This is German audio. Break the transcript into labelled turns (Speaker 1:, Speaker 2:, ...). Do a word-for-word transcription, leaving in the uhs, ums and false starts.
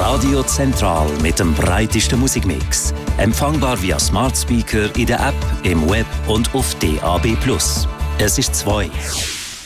Speaker 1: Radio Zentral mit dem breitesten Musikmix. Empfangbar via Smart Speaker in der App, im Web und auf D A B plus. Es ist zwei.